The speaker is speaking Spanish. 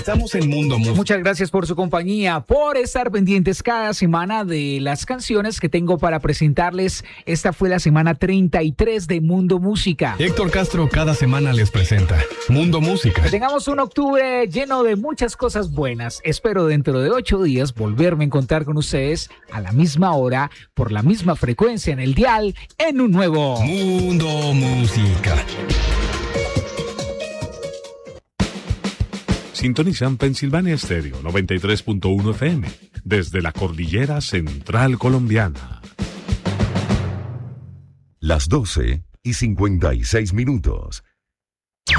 Estamos en Mundo Música. Muchas gracias por su compañía, por estar pendientes cada semana de las canciones que tengo para presentarles. Esta fue la semana 33 de Mundo Música. Héctor Castro cada semana les presenta Mundo Música. Que tengamos un octubre lleno de muchas cosas buenas. Espero dentro de 8 días volverme a encontrar con ustedes a la misma hora, por la misma frecuencia en el dial, en un nuevo Mundo Música. Sintonizan Pensilvania Stereo 93.1 FM desde la cordillera central colombiana. Las 12:56.